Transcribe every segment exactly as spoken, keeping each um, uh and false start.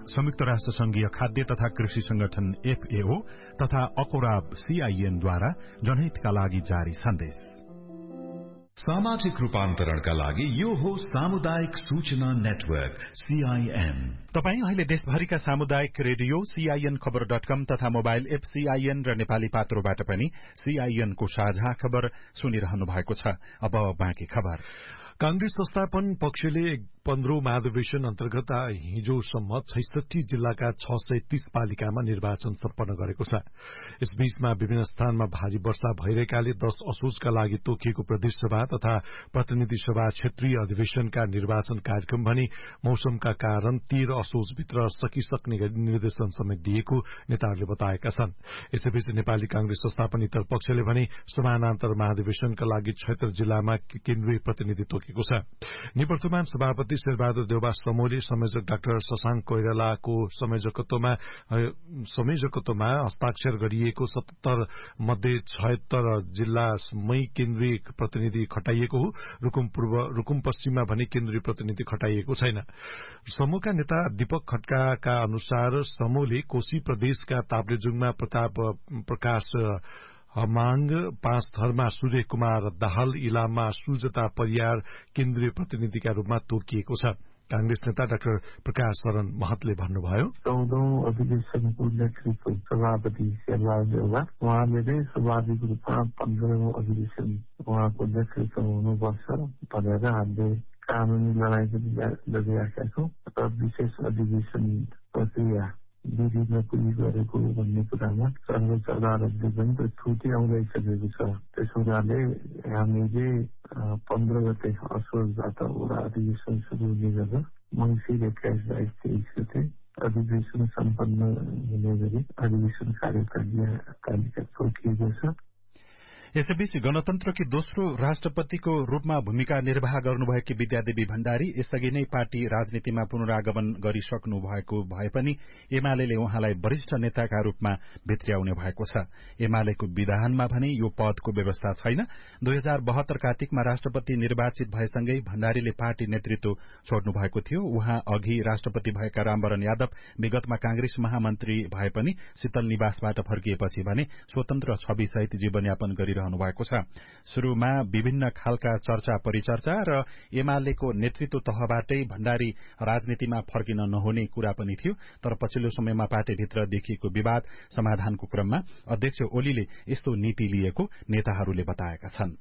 संयुक्त राष्ट्र संघीय खाद्य तथा कृषि संगठन एफएओ तथा अकोराब सीआईएनद्वारा जनहितका लागि जारी सन्देश। सामाजिक रूपान्तरणका लागि यो हो सामुदायिक सूचना नेटवर्क सीआईएन। तपाई अहिले देशभरिका सामुदायिक रेडियो सीआईएन खबर डट कम तथा मोबाइल एप सीआईएन र नेपाली पात्रोबाट पनि सीआईएन को साझा खबर सुनिरहनु भएको छ। अब बाँकी खबर। कांग्रेस संस्थापन पक्षले पन्ध्रौं महाधिवेशन अन्तर्गत हिजोसम्म छैसठी जिल्लाका छ सय तीस पालिकामा निर्वाचन सम्पन्न गरेको छ। यसबीचमा विभिन्न स्थानमा भारी वर्षा भइरहेकाले दश असोजका लागि तोकिएको प्रदेश सभा तथा प्रतिनिधि सभा क्षेत्रीय अधिवेशनका निर्वाचन कार्यक्रम भने मौसमका कारण तेह्र असोजभित्र सकिसक्ने गरी निर्देशन समेत दिएको नेताहरूले बताएका छन्। यसैबीच नेपाली कांग्रेस संस्थापन इतर पक्षले भने समानान्तर महाधिवेशनका लागि छयत्तर जिल्लामा केन्द्रीय प्रतिनिधि तोकेको छ। निवर्तमान सभापति शेरबहादुर देउबा समूहले संयोजक डाक्टर शशांक कोइरालाको संयोजकत्वमा संयोजकत्वमा हस्ताक्षर गरिएको सतहत्तर मध्ये छयत्तर जिल्लामै केन्द्रीय प्रतिनिधि खटाइएको हो। रुकुम पूर्व रुकुम पश्चिममा भने केन्द्रीय प्रतिनिधि खटाइएको छैन। समूहका नेता दीपक खड्काका अनुसार समूहले कोशी प्रदेशका ताप्लेजुङमा प्रताप प्रकाश हमाङ, पाँच थरमा सूर्य कुमार दाहाल, इलाममा सुजता परियार केन्द्रीय प्रतिनिधिका रूपमा तोकिएको छ। कांग्रेस नेता डाक्टर प्रकाश शरण महतले भन्नुभयो, चौधौं अधिवेशनको नेतृत्व सभापति शेरबहादुर देउबा उहाँले नै स्वाभाविक रूपमा पन्ध्रौं अधिवेशन उहाँको नेतृत्व हुनुपर्छ भनेर हामीले कानूनी लडाईँ पनि लगिरहेका छौँ र विशेष अधिवेशन प्रक्रिया विधिमा पुगी गरेको भन्ने कुरामा सर्वोच्च अदालतले पनि त छुट्टी आउँदैसकेको छ। त्यस हुनाले हामीले पन्ध्र गते असोजबाट एउटा अधिवेशन सुरु हुने गर्दा मङ्सिर एक्काइस बाइस तेइस गते अधिवेशन सम्पन्न हुने गरी अधिवेशन कार्यतालिका तोकिएको छ। यसैबीच गणतन्त्रकी दोस्रो राष्ट्रपतिको रूपमा भूमिका निर्वाह गर्नुभएकी विद्यादेवी भण्डारी यसअघि नै पार्टी राजनीतिमा पुनरागमन गरिसक्नु भएको भए पनि एमाले उहाँलाई वरिष्ठ नेताका रूपमा भित्र्याउने भएको छ। एमालेको विधानमा भने यो पदको व्यवस्था छैन। दुई हजार बहत्तर कार्तिकमा राष्ट्रपति निर्वाचित भएसँगै भण्डारीले पार्टी नेतृत्व छोड्नु भएको थियो। उहाँ अघि राष्ट्रपति भएका रामवरण यादव विगतमा कांग्रेस महामन्त्री भए पनि शीतल निवासबाट फर्किएपछि भने स्वतन्त्र छविसहित जीवनयापन गरिरहनु भएको छ। शुरूमा विभिन्न खालका चर्चा परिचर्चा र एमालेको नेतृत्व तहबाटै भण्डारी राजनीतिमा फर्किन नहुने कुरा पनि थियो। तर पछिल्लो समयमा पार्टीभित्र देखिएको विवाद समाधानको क्रममा अध्यक्ष ओलीले यस्तो नीति लिएको नेताहरूले बताएका छन्।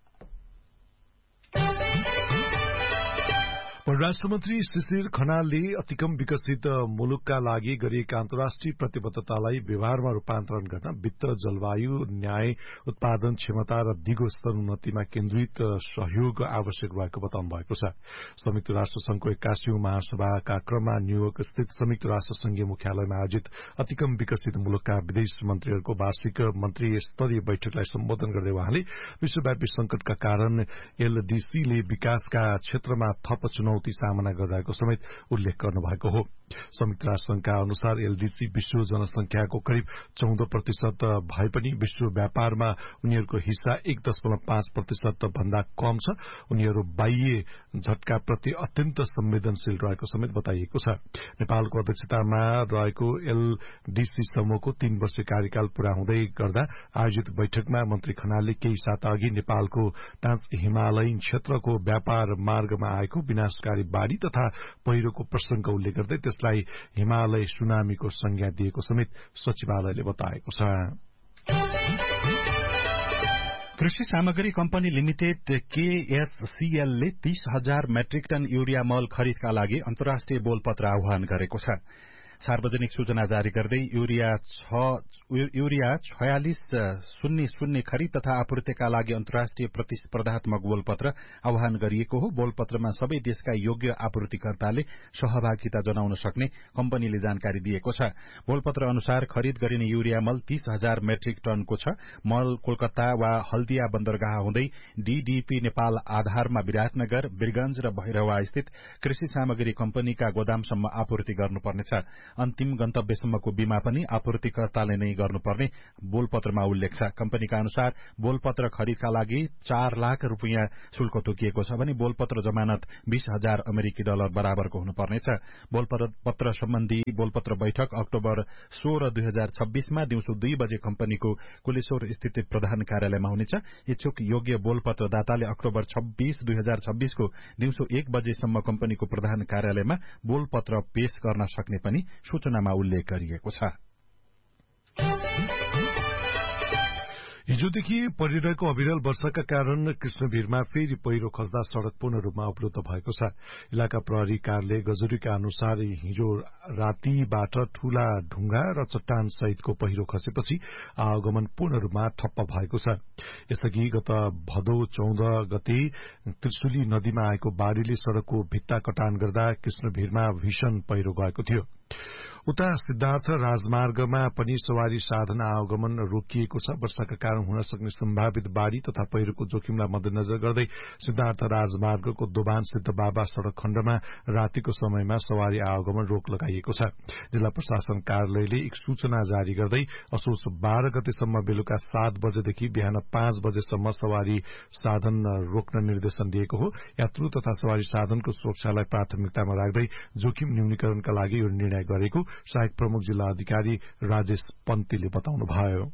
परराष्ट्र मन्त्री शिशिर खनालले अतिकम विकसित मुलुकका लागि गरिएका अन्तर्राष्ट्रिय प्रतिबद्धतालाई व्यवहारमा रूपान्तरण गर्न वित्त, जलवायु, न्याय, उत्पादन क्षमता र दिगो स्तर उन्नतिमा केन्द्रित सहयोग आवश्यक भएको बताउनु भएको छ। संयुक्त राष्ट्र संघको एक्कासीौं महासभाका क्रममा न्यूयोर्क स्थित संयुक्त राष्ट्र संघीय मुख्यालयमा आयोजित अतिकम विकसित मुलुकका विदेश मन्त्रीहरूको वार्षिक मन्त्री स्तरीय बैठकलाई सम्बोधन गर्दै उहाँले विश्वव्यापी संकटका कारण एलडीसीले विकासका क्षेत्रमा थप चुनौती सामना गरिरहेको समेत उल्लेख गर्नुभएको हो। संयुक्त राष्ट्र संघका अनुसार एलडीसी विश्व जनसंख्याको करिब चौध प्रतिशत भए पनि विश्व व्यापारमा उनीहरूको हिस्सा एक दशमलव पाँच प्रतिशत भन्दा कम छ। उनीहरू बाह्य झट्काप्रति अत्यन्त संवेदनशील रहेको समेत बताइएको छ। नेपालको अध्यक्षतामा रहेको एलडीसी समूहको तीन वर्ष कार्यकाल पूरा हुँदै गर्दा आयोजित बैठकमा मन्त्री खनालले केही साता अघि नेपालको ट्रान्स हिमालयन क्षेत्रको व्यापार मार्गमा आएको विनाशकारी बाढ़ी तथा पहिरोको प्रसंग उल्लेख गर्दै त्यसलाई हिमालय सुनामीको संज्ञा दिएको समेत सचिवालयले बताएको छ। कृषि सामग्री कम्पनी लिमिटेड केएससीएल ले तीस हजार मेट्रिक टन यूरिया मल खरिदका लागि अन्तर्राष्ट्रिय बोलपत्र आह्वान गरेको छ। सार्वजनिक सूचना जारी गर्दै यूरिया यूरिया छयालिस शून्य शून्य खरिद तथा आपूर्तिका लागि अन्तर्राष्ट्रिय प्रतिस्पर्धात्मक बोलपत्र आह्वान गरिएको हो। बोलपत्रमा सबै देशका योग्य आपूर्तिकर्ताले सहभागिता जनाउन सक्ने कम्पनीले जानकारी दिएको छ। बोलपत्र अनुसार खरिद गरिने यूरिया मल तीस हजार मेट्रिक टनको छ। मल कोलकाता वा हल्दिया बन्दरगाह हुँदै डीडीपी नेपाल आधारमा विराटनगर, वीरगंज र भैरवा स्थित कृषि सामग्री कम्पनीका गोदामसम्म आपूर्ति गर्नुपर्नेछ। अन्तिम गन्तव्यसम्मको बीमा पनि आपूर्तिकर्ताले नै गर्नुपर्ने बोलपत्रमा उल्लेख छ। कम्पनीका अनुसार बोलपत्र खरिदका लागि चार लाख रूपियाँ शुल्क तोकिएको छ भने बोलपत्र जमानत बीस हजार अमेरिकी डलर बराबरको हुनुपर्नेछ। बोलपत्र सम्बन्धी बोलपत्र बैठक अक्टोबर सोह्र दुई हजार छब्बीसमा दिउँसो दुई बजे कम्पनीको कुलेश्वर स्थित प्रधान कार्यालयमा हुनेछ। इच्छुक योग्य बोलपत्रदाताले अक्टोबर छब्बीस दुई हजार छब्बीसको दिउँसो एक बजेसम्म कम्पनीको प्रधान कार्यालयमा बोलपत्र पेश गर्न सक्ने पनि सूचनामा उल्लेख गरिएको छ। हिजोदेखि परिरहेको अविरल वर्षाका कारण कृष्णभिरमा फेरि पहिरो खस्दा सड़क पूर्ण रूपमा अवरुद्ध भएको छ। इलाका प्रहरी कार्यालय गजुरीका अनुसार हिजो रातीबाट ठूला ढुंगा र चट्टान सहितको पहिरो खसेपछि आवागमन पूर्ण रूपमा ठप्प भएको छ। यसअघि गत भदौ चौध गते त्रिशुली नदीमा आएको बाढ़ीले सड़कको भित्ता कटान गर्दा कृष्णभिरमा भीषण पहिरो गएको थियो। उता सिद्धार्थ राजमार्गमा पनि सवारी साधन आवागमन रोकिएको छ। वर्षाका कारण हुन सक्ने सम्भावित बाढ़ी तथा पहिरोको जोखिमलाई मध्यनजर गर्दै सिद्धार्थ राजमार्गको दोभान सिद्ध बाबा सड़क खण्डमा रातिको समयमा सवारी आवागमन रोक लगाइएको छ। जिल्ला प्रशासन कार्यालयले एक सूचना जारी गर्दै असोज बाह्र गतेसम्म बेलुका सात बजेदेखि बिहान पाँच बजेसम्म सवारी साधन रोक्न निर्देशन दिएको हो। यात्रु तथा सवारी साधनको सुरक्षालाई प्राथमिकतामा राख्दै जोखिम न्यूनीकरणका लागि यो निर्णय गरेको सहायक प्रमुख जिल्ला अधिकारी राजेश पन्तीले बताउनुभयो।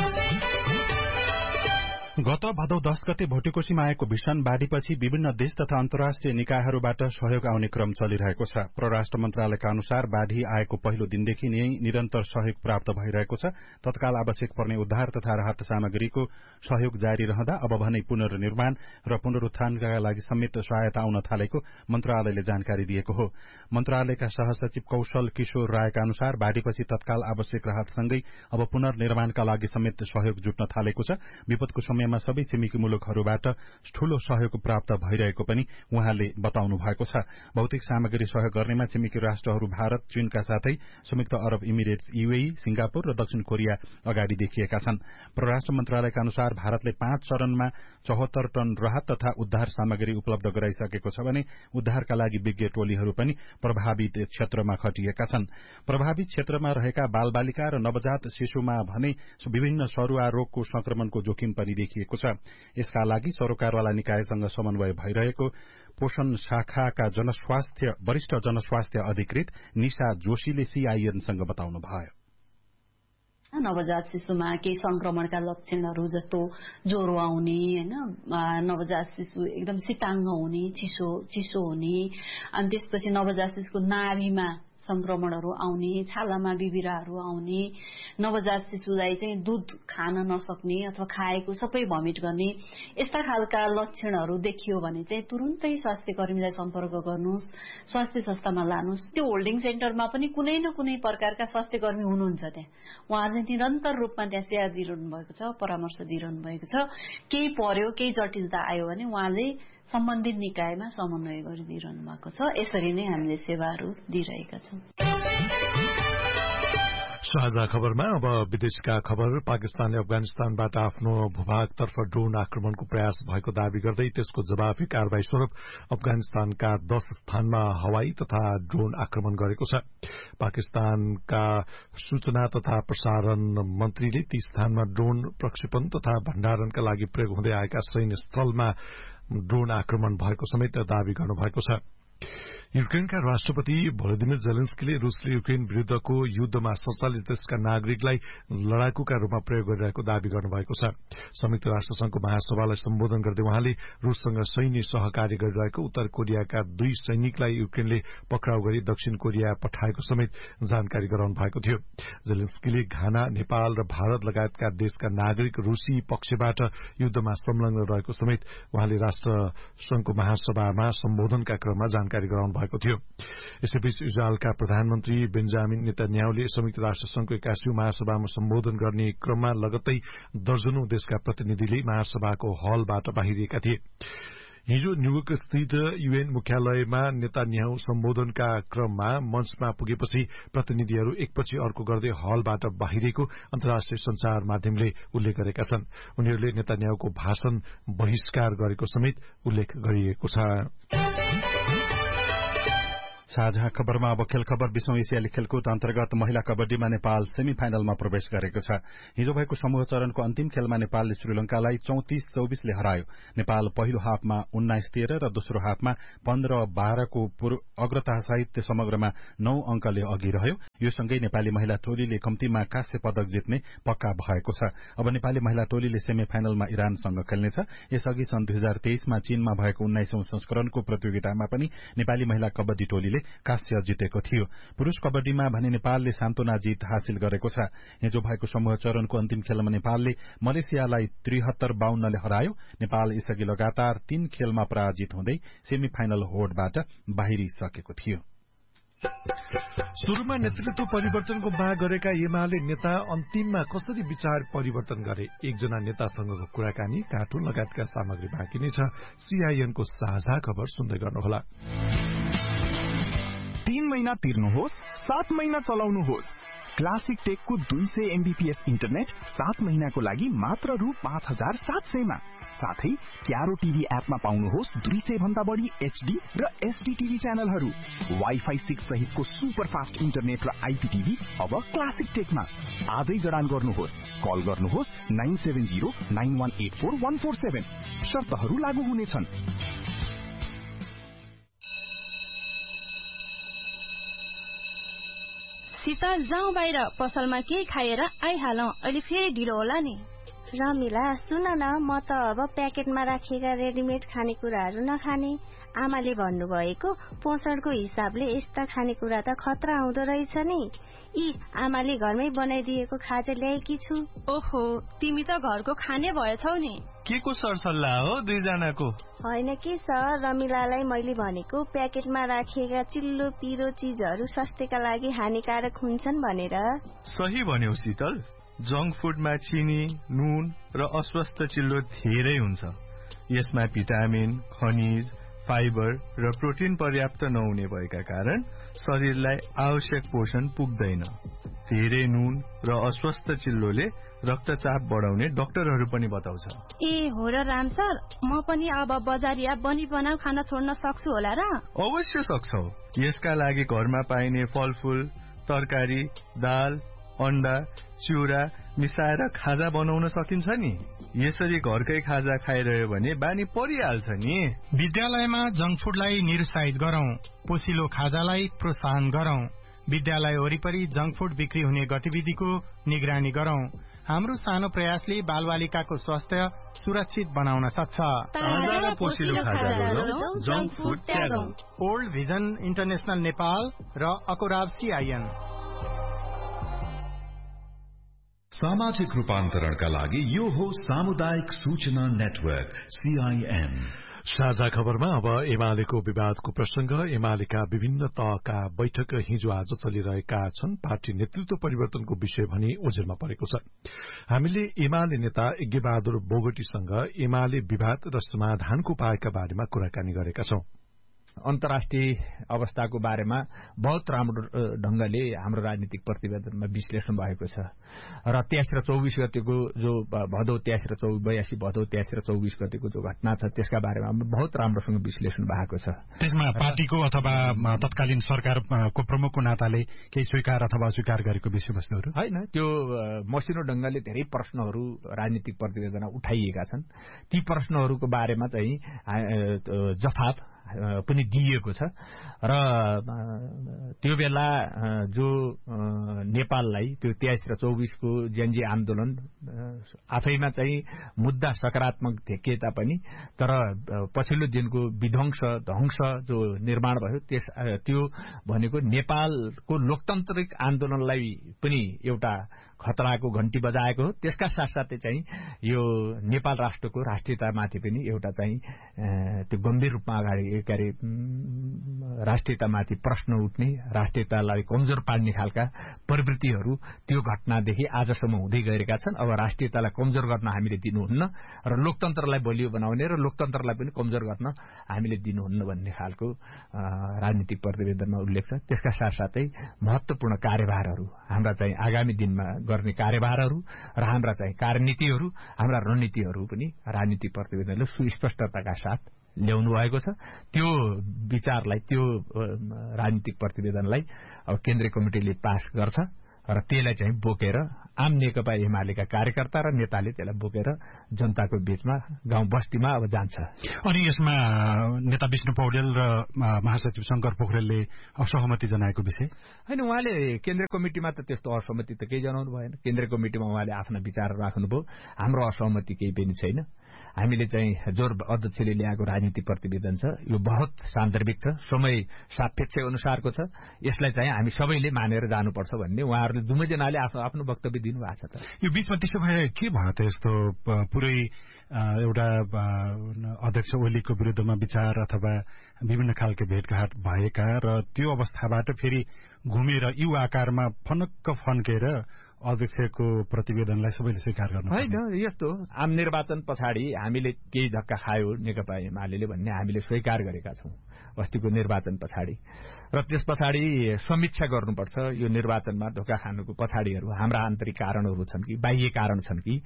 गत भदौ दश गते भोटेकोशीमा आएको भीषण बाढ़ीपछि विभिन्न देश तथा अन्तर्राष्ट्रिय निकायहरूबाट सहयोग आउने क्रम चलिरहेको छ। परराष्ट्र मन्त्रालयका अनुसार बाढ़ी आएको पहिलो दिनदेखि नै निरन्तर सहयोग प्राप्त भइरहेको छ। तत्काल आवश्यक पर्ने उद्धार तथा राहत सामग्रीको सहयोग जारी रहँदा अब भने पुनर्निर्माण र पुनरुत्थानका लागि समेत सहायता आउन थालेको मन्त्रालयले जानकारी दिएको हो। मन्त्रालयका सहसचिव कौशल किशोर रायका अनुसार बाढ़ीपछि तत्काल आवश्यक राहतसँगै अब पुनर्निर्माणका लागि समेत सहयोग जुट्न थालेको छ। विपदको समय सबै छिमेकी मुलुकहरूबाट ठूलो सहयोग प्राप्त भइरहेको पनि उहाँले बताउनु भएको छ। भौतिक सामग्री सहयोग गर्नेमा छिमेकी राष्ट्रहरू भारत, चीनका साथै संयुक्त अरब इमिरेट्स, यूएई, सिंगापुर र दक्षिण कोरिया अगाडि देखिएका छन्। परराष्ट्र मन्त्रालयका अनुसार भारतले पाँच चरणमा चौहत्तर टन राहत तथा उद्धार सामग्री उपलब्ध गराइसकेको छ भने उद्धारका लागि विज्ञ टोलीहरू पनि प्रभावित क्षेत्रमा खटिएका छन्। प्रभावित क्षेत्रमा रहेका बालबालिका र नवजात शिशुमा भने विभिन्न सरुवा रोगको संक्रमणको जोखिम पनि देखिएको छ। यसका लागि सरोकारवाला निकायसँग समन्वय भइरहेको पोषण शाखाका जनस्वास्थ्य वरिष्ठ जनस्वास्थ्य अधिकृत निशा जोशीले सीआईएनसँग बताउनुभयो। नवजात शिशुमा केही संक्रमणका लक्षणहरू जस्तो ज्वरो आउने, हैन, नवजात शिशु एकदम शीताङ्ग हुने, चिसो चिसो हुने, अनि त्यसपछि नवजात शिशुको नाभीमा संक्रमणहरू आउने, छालामा बिबिराहरू आउने, नवजात शिशुलाई चाहिँ दूध खान नसक्ने अथवा खाएको सबै भमिट गर्ने, यस्ता खालका लक्षणहरू देखियो भने चाहिँ तुरुन्तै स्वास्थ्य कर्मीलाई सम्पर्क गर्नुहोस्, स्वास्थ्य संस्थामा लानुहोस्। त्यो होल्डिङ सेन्टरमा पनि कुनै न कुनै प्रकारका स्वास्थ्य कर्मी हुनुहुन्छ। त्यहाँ उहाँ चाहिँ निरन्तर रूपमा त्यहाँ सेवा दिइरहनु भएको छ, परामर्श दिइरहनु भएको छ। केही पर्यो, केही जटिलता आयो भने उहाँले सम्बन्धित निकायमा समन्वय गरिदिइरहनु भएको छ। यसरी नै हामीले सेवाहरू दिइरहेका छौं। साझा खबरमा अब विदेशका खबर। पाकिस्तानले अफगानिस्तानबाट आफ्नो भूभागतर्फ ड्रोन आक्रमणको प्रयास भएको दावी गर्दै त्यसको जवाफी कारवाही स्वरूप अफगानिस्तानका दश स्थानमा हवाई तथा ड्रोन आक्रमण गरेको छ। पाकिस्तानका सूचना तथा प्रसारण मन्त्रीले ती स्थानमा ड्रोन प्रक्षेपण तथा भण्डारणका लागि प्रयोग हुँदै आएका सैन्य स्थलमा ड्रोन आक्रमण भएको समेत दावी गर्नुभएको छ। युक्रेनका राष्ट्रपति भोलोदिमिर जेलेन्स्कीले रूसले युक्रेन विरूद्धको युद्धमा सड़चालिस देशका नागरिकलाई लडाकुका रूपमा प्रयोग गरिरहेको दावी गर्नुभएको छ। संयुक्त राष्ट्र संघको महासभालाई सम्बोधन गर्दै उहाँले रूससँग सैन्य सहकार्य गरिरहेको उत्तर कोरियाका दुई सैनिकलाई युक्रेनले पक्राउ गरी दक्षिण कोरिया पठाएको समेत जानकारी गराउनु भएको थियो। जेलेन्स्कीले घाना, नेपाल र भारत लगायतका देशका नागरिक रूसी पक्षबाट युद्धमा संलग्न रहेको समेत उहाँले राष्ट्र संघको महासभामा सम्बोधनका क्रममा जानकारी गराउनु भएको थियो। यसैबीच इजरायलका प्रधानमन्त्री बेन्जामिन नेतन्याहुले संयुक्त राष्ट्र संघको एक्काइसौं महासभामा सम्बोधन गर्ने क्रममा लगत्तै दर्जनौं देशका प्रतिनिधिले महासभाको हलबाट बाहिरिएका थिए। हिजो न्यूयोर्क स्थित यूएन मुख्यालयमा नेतन्याहु सम्बोधनका क्रममा मञ्चमा पुगेपछि प्रतिनिधिहरू एकपछि अर्को गर्दै हलबाट बाहिरिएको अन्तर्राष्ट्रिय संचार माध्यमले उल्लेख गरेका छन्। उनीहरूले नेतन्याहुको भाषण बहिष्कार गरेको समेत उल्लेख गरिएको छ। साझा खबरमा अब खेल खबर। विश्व एसियाली खेलकुद अन्तर्गत महिला कबड्डीमा नेपाल सेमी फाइनलमा प्रवेश गरेको छ। हिजो भएको समूह चरणको अन्तिम खेलमा नेपालले श्रीलंकालाई चौतिस चौबिसले हरायो। नेपाल पहिलो हाफमा उन्नाइस तेह्र र दोस्रो हाफमा पन्ध्र बाह्रको अग्रता सहित समग्रमा नौ अंकले अघि रह्यो। यो सँगै नेपाली महिला टोलीले कम्तीमा कांस्य पदक जित्ने पक्का भएको छ। अब नेपाली महिला टोलीले सेमी फाइनलमा इरानसँग खेल्नेछ। यसअघि सन् दुई हजार तेइसमा चीनमा भएको उन्नाइसौं संस्करणको प्रतियोगितामा पनि नेपाली महिला कबड्डी टोलीले कांस्य जितेको थियो। पुरूष कबड्डीमा भने नेपालले सान्तोना जित हासिल गरेको छ। हिजो भएको समूह चरणको अन्तिम खेलमा नेपालले मलेसियालाई त्रिहत्तर बाहन्नले हरायो। नेपाल यसअघि लगातार तीन खेलमा पराजित हुँदै सेमी फाइनल होडबाट बाहिरिसकेको थियो। सुरुमा नेतृत्व परिवर्तनको माग गरेका एमाले नेता अन्तिममा कसरी विचार परिवर्तन गरे? एकजना नेतासँगको कुराकानी, कार्टुन लगायतका सामग्री बाँकी नै छ। सीआईएनको साझा खबर सुन्दै गर्नुहोला। तीन महिना तिर्नुहोस्, सात महिना चलाउनुहोस्। क्लासिक टेकको दुई सय एमबीपीएस इन्टरनेट सात महिनाको लागि मात्र रु पाँच हजार सात सयमा। साथै क्यारो टिभी एपमा पाउनुहोस् दुई सय भन्दा बढी एचडी र एसडी टिभी च्यानलहरू। वाइफाई सिक्स सहितको सुपर फास्ट इन्टरनेट र आइपीटिभी अब क्लासिक टेकमा। आजै जडान गर्नुहोस्। कल गर्नुहोस् nine seven zero nine one eight four one four seven. शर्तहरू लागू हुनेछन्। शीतल जाउँ बाहिर, पसलमा केही खाएर आइहालौं। अहिले फेरि ढिलो होला नि। रमिला सुन न, म त अब प्याकेटमा राखिएका रेडिमेड खानेकुराहरू नखाने। आमाले भन्नुभएको पोषणको हिसाबले यस्ता खानेकुरा त खतरा आउँदो रहेछ नि। यी आमाले घरमै बनाइदिएको खाजा ल्याएकी छु। ओहो, तिमी त घरको खाने भएछौ नि। के को सरसल्लाह हो दुईजनाको? होइन कि सर, रमिलालाई मैले भनेको प्याकेटमा राखिएका चिल्लो पिरो चीजहरू स्वास्थ्यका लागि हानिकारक हुन्छन् भनेर। सही भन्यौ शीतल। जंक फूडमा चिनी, नुन र अस्वस्थ चिल्लो धेरै हुन्छ। यसमा भिटामिन, खनिज, फाइबर र प्रोटिन पर्याप्त नहुने भएका कारण शरीरलाई आवश्यक पोषण पुग्दैन। धेरै नुन र अस्वस्थ चिल्लोले रक्तचाप बढाउने डाक्टरहरू पनि बताउँछ। ए हो र राम सर, म पनि अब बजारिया बनी बनाउ खाना छोड्न सक्छु होला र? अवश्य सक्छौ। यसका लागि घरमा पाइने फलफूल, तरकारी, दाल, अण्डा, चिउरा मिसाएर खाजा बनाउन सकिन्छ नि। यसरी घरकै खाजा खाइरह्यो भने बानी परिहाल्छ नि। विद्यालयमा जंक फूडलाई निरुत्साहित गरौं, पोसिलो खाजालाई प्रोत्साहन गरौं। विद्यालय वरिपरि जंक फूड बिक्री हुने गतिविधिको निगरानी गरौं। हाम्रो सानो प्रयासले बालबालिकाको स्वास्थ्य सुरक्षित बनाउन सक्छ। ओल्ड भिजन इन्टरनेशनल नेपाल र अकोराब सीआईएन। सामाजिक रूपान्तरणका लागि यो हो सामुदायिक सूचना नेटवर्क सीआईएन। साझा खबरमा अब एमालेको विवादको प्रसंग। एमालेका विभिन्न तहका बैठक हिजो आज चलिरहेका छन्। पार्टी नेतृत्व परिवर्तनको विषय भनी ओझेलमा परेको छ। हामीले एमाले नेता यज्ञबहादुर बोगटीसँग एमाले विवाद र समाधानको उपायका बारेमा कुराकानी गरेका छौं। अन्तर्राष्ट्रिय अवस्थाको बारेमा बहुत राम्रो ढंगले हाम्रो राजनीतिक प्रतिवेदनमा विश्लेषण भएको छ र तेइस र चौबीस गतेको जो भदौ तेइस र चौबीस बयासी भदौ तेइस र चौबीस गतेको जो घटना छ त्यसका बारेमा बहुत राम्रोसँग विश्लेषण भएको छ। त्यसमा पार्टीको अथवा तत्कालीन सरकारको प्रमुखको नाताले केही स्वीकार अथवा अस्वीकार गरेको विषयवस्तुहरू होइन, त्यो मसिनो ढंगले धेरै प्रश्नहरू राजनीतिक प्रतिवेदनमा उठाइएका छन्। ती प्रश्नहरूको बारेमा चाहिँ जवाफ पनि दिइएको छ र त्यो बेला जो नेपाललाई त्यो तेइस र चौबीसको जेनजी आन्दोलन आफैमा चाहिँ मुद्दा सकारात्मक देखिए तापनि तर पछिल्लो दिनको विध्वंस ध्वंस जो निर्माण भयो त्यस त्यो भनेको नेपालको लोकतान्त्रिक आन्दोलनलाई पनि एउटा खतराको घण्टी बजाएको हो। त्यसका साथसाथै चाहिँ यो नेपाल राष्ट्रको राष्ट्रियतामाथि पनि एउटा चाहिँ त्यो गम्भीर रूपमा अगाडि के अरे राष्ट्रियतामाथि प्रश्न उठ्ने, राष्ट्रियतालाई कमजोर पार्ने खालका प्रवृत्तिहरू त्यो घटनादेखि आजसम्म हुँदै गएका छन्। अब राष्ट्रियतालाई कमजोर गर्न हामीले दिनुहुन्न र लोकतन्त्रलाई बलियो बनाउने र लोकतन्त्रलाई पनि कमजोर गर्न हामीले दिनुहुन्न भन्ने खालको राजनीतिक प्रतिवेदनमा उल्लेख छ। त्यसका साथसाथै महत्वपूर्ण कार्यभारहरू हाम्रा चाहिँ आगामी दिनमा गर्ने कार्यभारहरू र हाम्रा चाहिँ कार्यनीतिहरू, हाम्रा रणनीतिहरू पनि राजनीतिक प्रतिवेदनले सुस्पष्टताका साथ ल्याउनु भएको छ। त्यो विचारलाई, त्यो राजनीतिक प्रतिवेदनलाई अब केन्द्रीय कमिटिले पास गर्छ र त्यसलाई चाहिँ बोकेर आम नेकपा एमालेका कार्यकर्ता र नेताले त्यसलाई बोकेर जनताको बीचमा गाउँ बस्तीमा अब जान्छ। अनि यसमा नेता विष्णु पौडेल र महासचिव शंकर पोखरेलले असहमति जनाएको विषय होइन, उहाँले केन्द्रीय कमिटिमा त त्यस्तो असहमति त केही जनाउनु भएन। केन्द्रीय कमिटिमा उहाँले आफ्ना विचार राख्नुभयो, हाम्रो असहमति केही पनि छैन। हामीले चाहिँ जो अध्यक्षले ल्याएको राजनीतिक प्रतिवेदन छ यो बहुत सान्दर्भिक छ, समय सापेक्ष अनुसारको छ, यसलाई चाहिँ हामी सबैले मानेर जानुपर्छ भन्ने उहाँहरूले दुवैजनाले आफ्नो आफ्नो वक्तव्य दिनुभएको छ। त यो बीचमा त्यसो भए के भयो त यस्तो पुरै एउटा अध्यक्ष ओलीको विरुद्धमा विचार अथवा विभिन्न खालको भेटघाट भएका र त्यो अवस्थाबाट फेरि घुमेर यु आकारमा फनक्क फन्केर अध्यक्षको प्रतिवेदनलाई सबैले स्वीकार गर्नु होइन। यस्तो आम निर्वाचन पछाडि हामीले केही धक्का खायो नेकपा एमाले भन्ने हामीले स्वीकार गरेका छौं अस्तिको निर्वाचन पछाडि, र त्यस पछाडि समीक्षा गर्नुपर्छ यो निर्वाचनमा धोका खानुको पछाडिहरू हाम्रा आन्तरिक कारणहरू छन् कि बाह्य कारण छन् कि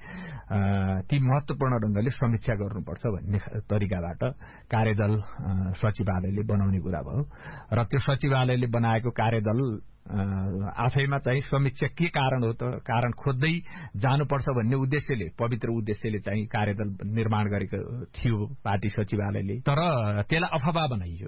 ती महत्वपूर्ण ढंगले समीक्षा गर्नुपर्छ भन्ने तरिकाबाट कार्यदल सचिवालयले बनाउने कुरा भयो र त्यो सचिवालयले बनाएको कार्यदल आफैमा चाहिँ समीक्षा के कारण हो त कारण खोज्दै जानुपर्छ भन्ने उद्देश्यले, पवित्र उद्देश्यले चाहिँ कार्यदल निर्माण गरेको थियो पार्टी सचिवालयले, तर त्यसलाई अफवाह बनाइयो।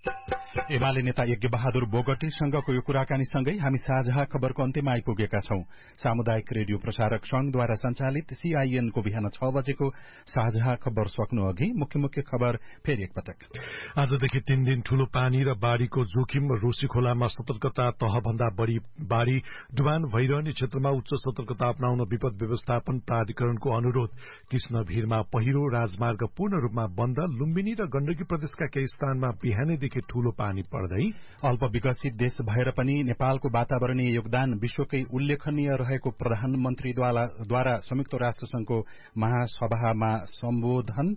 एमाले नेता यज्ञ बहादुर बोगटीसँगको यो कुराकानीसँगै हामी साझा खबरको अन्त्यमा आइपुगेका छौं। सामुदायिक रेडियो प्रसारक संघद्वारा संचालित सीआईएनको बिहान छ बजेको साझा खबर सक्नु अघि मुख्य मुख्य खबर फेरि एकपटक। आजदेखि तीन दिन ठूलो पानी र बाढ़ीको जोखिम, रोशी खोलामा सतर्कता तहभन्दा बढ़ी बाढ़ी, डुबान भइरहने क्षेत्रमा उच्च सतर्कता अपनाउन विपद व्यवस्थापन प्राधिकरणको अनुरोध। कृष्णभिरमा पहिरो, राजमार्ग पूर्ण रूपमा बन्द, लुम्बिनी र गण्डकी प्रदेशका केही स्थानमा बिहानैदेखि ठूलो पानी पर्दै। अल्प विकसित देश भएर पनि नेपालको वातावरणीय योगदान विश्वकै उल्लेखनीय रहेको प्रधानमन्त्रीद्वारा संयुक्त राष्ट्र संघको महासभामा सम्बोधन।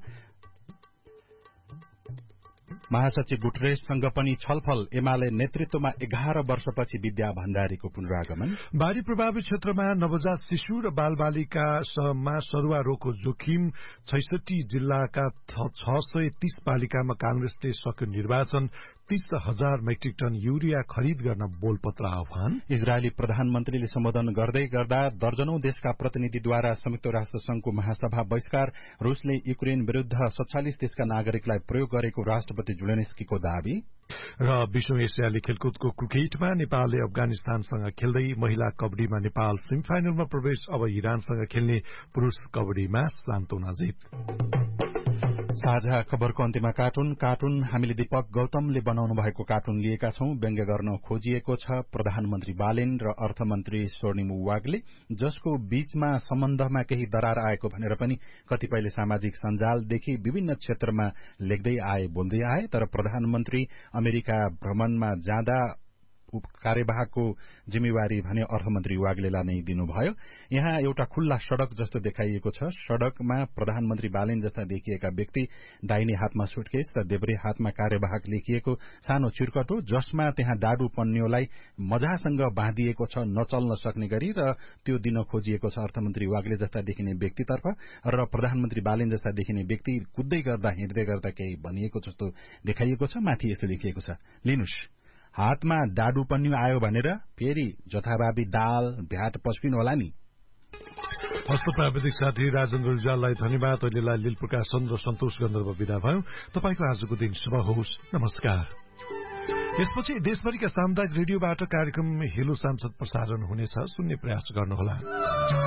महासचिव गुटरेससँग पनि छलफल, एमाले नेतृत्वमा एघार वर्षपछि विद्या भण्डारीको पुनरागमन। बाढ़ी प्रभावित क्षेत्रमा नवजात शिशु र बालबालिकामा सरुवा रोगको जोखिम। छैसठी जिल्लाका छ सय तीस पालिकामा कांग्रेसले सक्यो निर्वाचन। तीस हजार मेट्रिक टन यूरिया खरिद गर्न बोलपत्र आह्वान। इजरायली प्रधानमन्त्रीले सम्बोधन गर्दै गर्दा दर्जनौं देशका प्रतिनिधिद्वारा संयुक्त राष्ट्र संघको महासभा बहिष्कार। रूसले युक्रेन विरूद्ध सत्तालिस देशका नागरिकलाई प्रयोग गरेको राष्ट्रपति जुलेन्स्कीको दावी। र विश्व एसियाली खेलकुदको क्रिकेटमा नेपालले अफगानिस्तानसँग खेल्दै महिला कबड्डीमा नेपाल सेमी फाइनलमा प्रवेश। अब इरानसँग खेल्ने पुरूष कबड्डीमा सान्तोना जित। साझा खबरको अन्त्यमा कार्टुन कार्टुन हामीले दीपक गौतमले बनाउनु भएको कार्टुन लिएका छौं। व्यङ्ग्य गर्न खोजिएको छ प्रधानमन्त्री बालेन र अर्थमन्त्री स्वर्णिम वाग्ले, जसको बीचमा सम्बन्धमा केही दरार आएको भनेर पनि कतिपयले सामाजिक सञ्जालदेखि विभिन्न क्षेत्रमा लेख्दै आए, बोल्दै आए। तर प्रधानमन्त्री अमेरिका भ्रमणमा जाँदा कार्यवाहकको जिम्मेवारी भने अर्थमन्त्री वाग्लेलाई नै दिनुभयो। यहाँ एउटा खुल्ला सड़क जस्तो देखाइएको छ। सड़कमा प्रधानमन्त्री बालेन जस्ता देखिएका व्यक्ति, दाहिने हातमा सुटकेस र देब्रे हातमा कार्यवाहक लेखिएको सानो चिरकटो, जसमा त्यहाँ डाडु पन्न्योलाई मजासँग बाँधिएको छ नचल्न सक्ने गरी, र त्यो दिन खोजिएको छ अर्थमन्त्री वाग्ले जस्ता देखिने व्यक्तितर्फ। र प्रधानमन्त्री बालेन जस्ता देखिने व्यक्ति कुद्दै गर्दा हिँड्दै गर्दा केही भनिएको जस्तो देखाइएको छ। माथि यस्तो लेखिएको छ, लिनुस् हातमा डाडु पन्यु आयो भनेर फेरि जथाभावी दाल भ्याट पस्किनु होला नि। हस्त प्राविधिक साथी राजेन्द्र रिजाललाई धन्यवाद। अहिलेलाई लील प्रकाशन र सन्तोष गन्धर्व विदा भयो। तपाईको आजको दिन शुभ होस्। नमस्कार। यसपछि देशभरिका सामुदायिक रेडियोबाट कार्यक्रम हेलो सांसद प्रसारण हुनेछ, सुन्ने प्रयास गर्नुहोला।